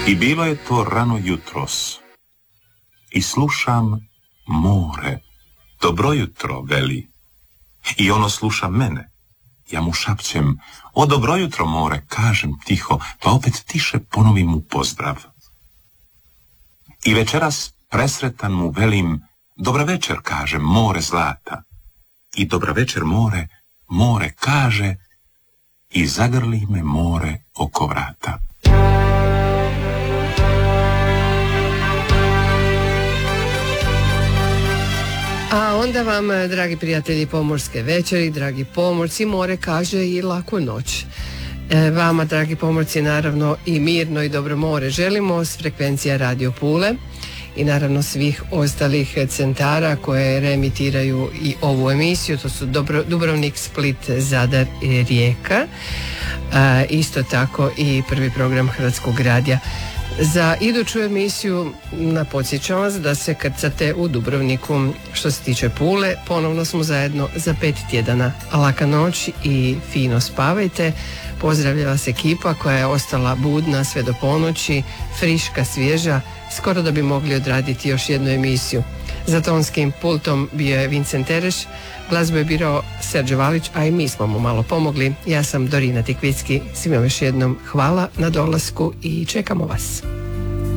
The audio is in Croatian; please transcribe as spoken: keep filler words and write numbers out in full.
I bilo je to rano jutros. I slušam more. Dobro jutro, veli. I ono sluša mene. Ja mu šapćem, o dobro jutro, more, kažem tiho, pa opet tiše ponovim mu pozdrav. I večeras presretan mu velim, dobra večer, kažem, more zlata. I dobra večer, more, more kaže i zagrli me more oko vrata. A onda vam, dragi prijatelji Pomorske večeri, dragi pomorci, more kaže i laku noć. E, vama, dragi pomorci, naravno i mirno i dobro more želimo s frekvencija Radio Pule i naravno svih ostalih centara koje reemitiraju i ovu emisiju, to su Dobro, Dubrovnik, Split, Zadar i Rijeka. E, isto tako i prvi program Hrvatskog radija. Za iduću emisiju podsjećam vas da se krcate u Dubrovniku. Što se tiče Pule, ponovno smo zajedno za pet tjedana. Laka noć i fino spavajte. Pozdravlja vas ekipa koja je ostala budna sve do ponoći, friška, svježa, skoro da bi mogli odraditi još jednu emisiju. Za tonskim pultom bio je Vincent Tereš, glazbu je birao Serđe Valić, a i mi smo mu malo pomogli. Ja sam Dorina Tikvicki, svima još jednom hvala na dolasku i čekamo vas.